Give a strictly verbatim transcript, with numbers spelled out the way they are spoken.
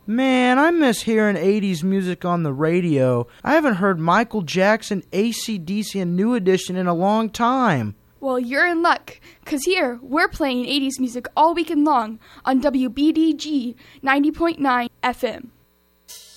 Man, I miss hearing eighties music on the radio. I haven't heard Michael Jackson, A C D C, and New Edition in a long time. Well, you're in luck, 'cause here, we're playing eighties music all weekend long on W B D G ninety point nine F M.